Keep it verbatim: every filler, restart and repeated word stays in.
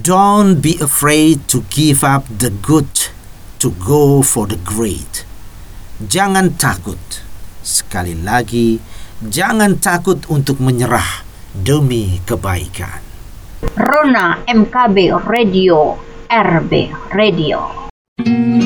Don't be afraid to give up the good to go for the great. Jangan takut. Sekali lagi, jangan takut untuk menyerah demi kebaikan. Rona M K B Radio, R B Radio.